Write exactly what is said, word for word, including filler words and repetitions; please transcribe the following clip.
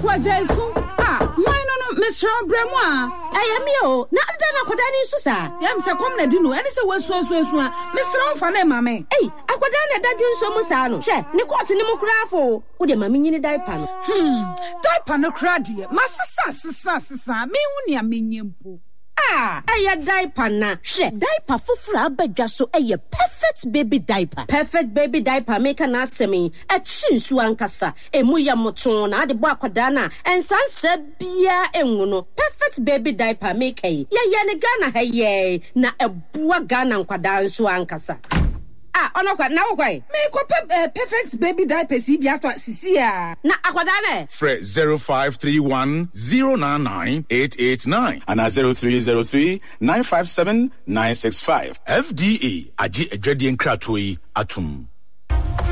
akwa jesu ah why no no Mister Bremo ah eh me o na ada na akwada ni nso sa yam se kom na di no ene se wasu asu asu a Mister Mfa na ma me eh akwada na dadwo nso mu sa no hwe ne court ni mu kura afo wo de ma me nyini diaper no hmm diaper no kra de masesa sesa sesa me hu ne amenyempo ah aya diaper na hwe diaper fufura abadwa so eye perfect baby diaper perfect baby diaper make na asemi e chinsu ankasa emu ya moton na ade bo akwada na ensansa bia enwu no perfect baby diaper make ye ye ne Ghana ha ye na ebua Ghana nkwada nso ankasa ah ono kwa na wo kwai me ko perfect baby diaper si bia to sisi a na akwada na Fre zero five three one zero nine nine eight eight nine and zero three zero three nine five seven nine six five. F D A agi adwadie nkratoyi atum.